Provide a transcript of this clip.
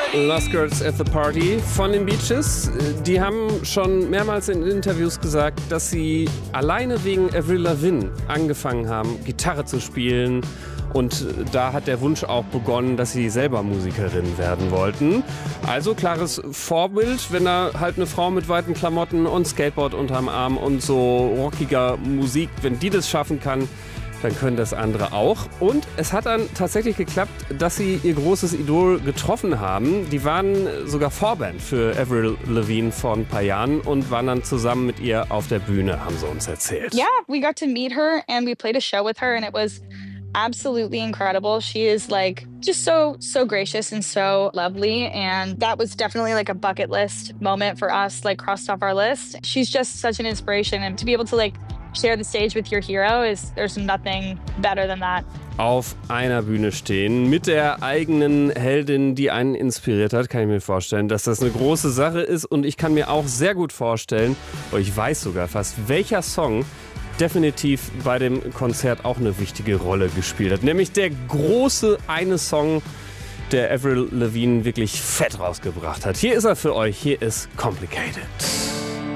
Last Girls at the Party von den Beaches. Die haben schon mehrmals in Interviews gesagt, dass sie alleine wegen Avril Lavigne angefangen haben, Gitarre zu spielen. Und da hat der Wunsch auch begonnen, dass sie selber Musikerin werden wollten. Also klares Vorbild, wenn da halt eine Frau mit weiten Klamotten und Skateboard unterm Arm und so rockiger Musik, wenn die das schaffen kann, dann können das andere auch. Und es hat dann tatsächlich geklappt, dass sie ihr großes Idol getroffen haben. Die waren sogar Vorband für Avril Lavigne vor ein paar Jahren und waren dann zusammen mit ihr auf der Bühne, haben sie uns erzählt. Yeah, we got to meet her and we played a show with her and it was absolutely incredible. She is like just so gracious and so lovely, and that was definitely like a bucket list moment for us, like crossed off our list. She's just such an inspiration, and to be able to like share the stage with your hero there's nothing better than that. Auf einer Bühne stehen mit der eigenen Heldin, die einen inspiriert hat, kann ich mir vorstellen, dass das eine große Sache ist. Und ich kann mir auch sehr gut vorstellen, oder ich weiß sogar fast, welcher Song definitiv bei dem Konzert auch eine wichtige Rolle gespielt hat. Nämlich der große eine Song, der Avril Lavigne wirklich fett rausgebracht hat. Hier ist er für euch, hier ist Complicated.